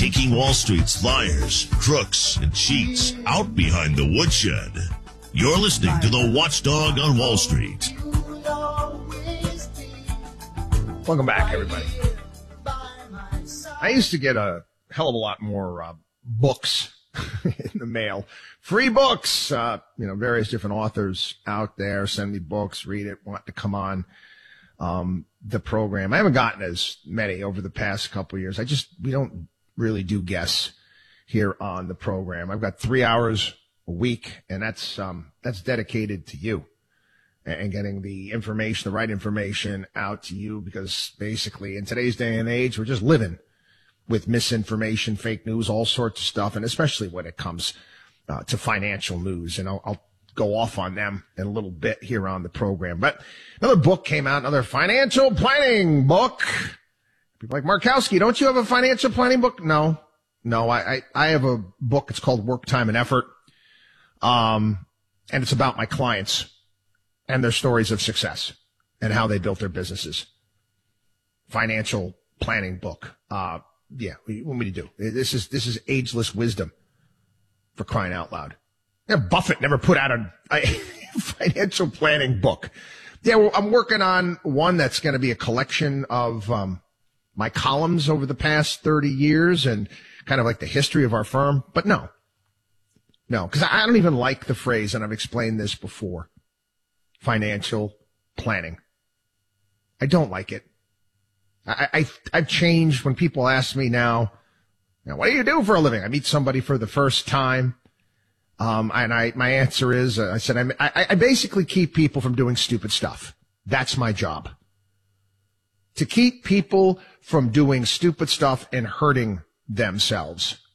taking Wall Street's liars, crooks, and cheats out behind the woodshed. You're listening to the Watchdog on Wall Street. Welcome back, everybody. I used to get a hell of a lot more books in the mail. Free books, various different authors out there send me books, read it, want to come on the program. I haven't gotten as many over the past couple of years. We don't really do guests here on the program. I've got 3 hours a week, and that's dedicated to you and getting the information, the right information out to you, because basically in today's day and age, we're just living with misinformation, fake news, all sorts of stuff, and especially when it comes to financial news. And I'll go off on them in a little bit here on the program. But another book came out, another financial planning book. People like, Markowski, don't you have a financial planning book? No, I have a book. It's called Work, Time, and Effort. And it's about my clients and their stories of success and how they built their businesses. Financial planning book. What do you want me to do? This is ageless wisdom, for crying out loud. Yeah, Buffett never put out a financial planning book. Yeah, well, I'm working on one that's going to be a collection of my columns over the past 30 years and kind of like the history of our firm. But no, because I don't even like the phrase, and I've explained this before, financial planning. I don't like it. I've changed. When people ask me now, what do you do for a living? I meet somebody for the first time. My answer is, I said, I basically keep people from doing stupid stuff. That's my job. To keep people from doing stupid stuff and hurting themselves.